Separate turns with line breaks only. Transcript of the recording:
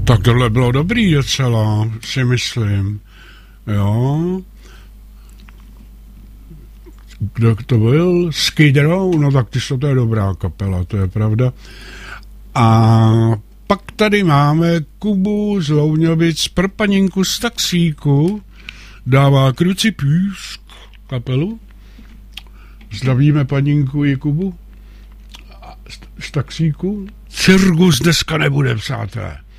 Tak tohle bylo dobrý docela, si myslím. Jo. Kdo to byl? Skid Row? No tak to je dobrá kapela, to je pravda. A pak tady máme Kubu z Louňovic, pro paninku z Taxíku, dává Krucipůsk kapelu. Zdravíme paninku i Kubu z Taxíku. Cirkus dneska nebude, přátelé.